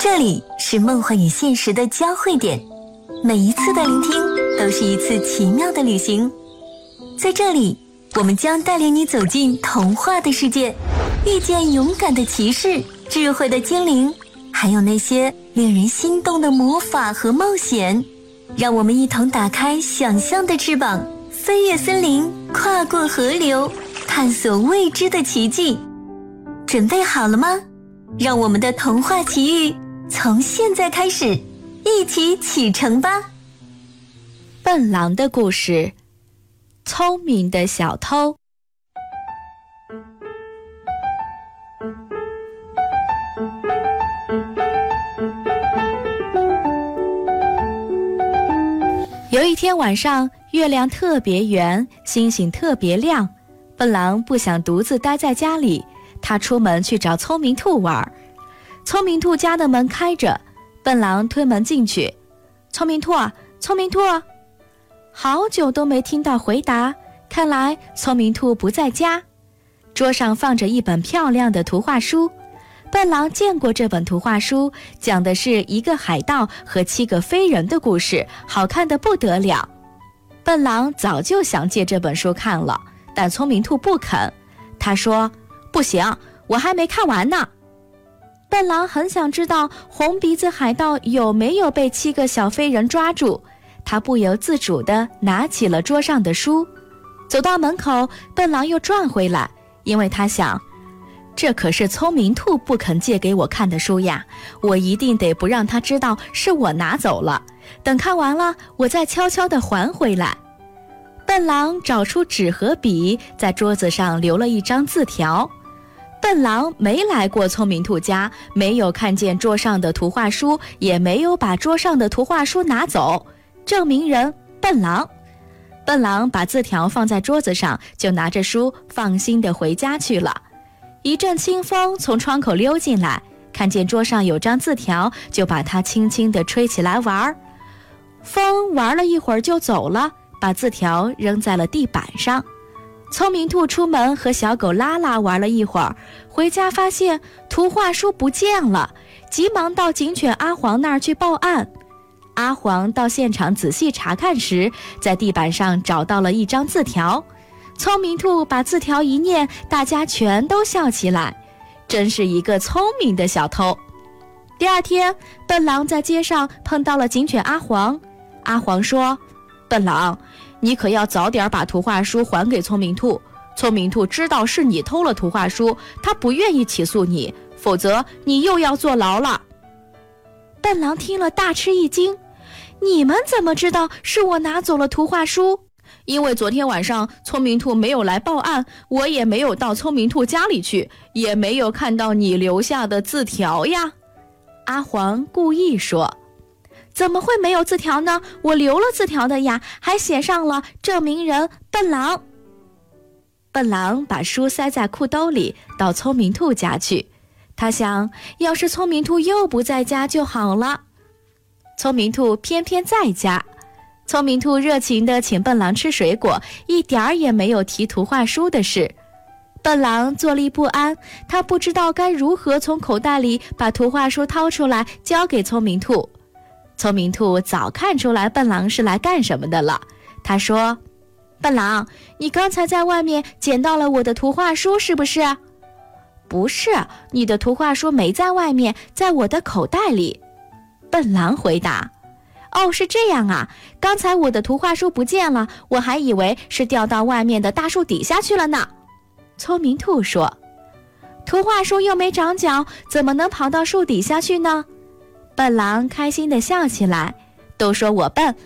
这里是梦幻与现实的交汇点，每一次的聆听都是一次奇妙的旅行。在这里，我们将带领你走进童话的世界，遇见勇敢的骑士、智慧的精灵，还有那些令人心动的魔法和冒险。让我们一同打开想象的翅膀，飞越森林，跨过河流，探索未知的奇迹。准备好了吗？让我们的童话奇遇从现在开始，一起启程吧。 笨狼的故事，聪明的小偷。有一天晚上，月亮特别圆，星星特别亮。笨狼不想独自待在家里，他出门去找聪明兔玩。聪明兔家的门开着，笨狼推门进去。聪明兔啊，聪明兔！好久都没听到回答，看来聪明兔不在家。桌上放着一本漂亮的图画书，笨狼见过这本图画书，讲的是一个海盗和7个飞人的故事，好看得不得了。笨狼早就想借这本书看了，但聪明兔不肯。他说：不行，我还没看完呢。笨狼很想知道红鼻子海盗有没有被7个小飞人抓住，他不由自主地拿起了桌上的书。走到门口，笨狼又转回来，因为他想，这可是聪明兔不肯借给我看的书呀，我一定得不让他知道是我拿走了，等看完了，我再悄悄地还回来。笨狼找出纸和笔，在桌子上留了一张字条。笨狼没来过聪明兔家，没有看见桌上的图画书，也没有把桌上的图画书拿走，证明人笨狼。笨狼把字条放在桌子上，就拿着书放心地回家去了。一阵清风从窗口溜进来，看见桌上有张字条，就把它轻轻地吹起来玩。风玩了一会儿就走了，把字条扔在了地板上。聪明兔出门和小狗拉拉玩了一会儿，回家发现图画书不见了，急忙到警犬阿黄那儿去报案。阿黄到现场仔细查看时，在地板上找到了一张字条。聪明兔把字条一念，大家全都笑起来，真是一个聪明的小偷。第二天，笨狼在街上碰到了警犬阿黄。阿黄说：笨狼，你可要早点把图画书还给聪明兔。聪明兔知道是你偷了图画书，他不愿意起诉你，否则你又要坐牢了。笨狼听了大吃一惊，你们怎么知道是我拿走了图画书？因为昨天晚上聪明兔没有来报案，我也没有到聪明兔家里去，也没有看到你留下的字条呀。阿黄故意说：怎么会没有字条呢？我留了字条的呀，还写上了证明人笨狼。笨狼把书塞在裤兜里，到聪明兔家去。他想，要是聪明兔又不在家就好了。聪明兔偏偏在家。聪明兔热情地请笨狼吃水果，一点儿也没有提图画书的事。笨狼坐立不安，他不知道该如何从口袋里把图画书掏出来交给聪明兔。聪明兔早看出来笨狼是来干什么的了。他说：笨狼，你刚才在外面捡到了我的图画书是不是？不是，你的图画书没在外面，在我的口袋里。笨狼回答：哦，是这样啊，刚才我的图画书不见了，我还以为是掉到外面的大树底下去了呢。聪明兔说：图画书又没长脚，怎么能跑到树底下去呢？笨狼开心地笑起来，都说我笨，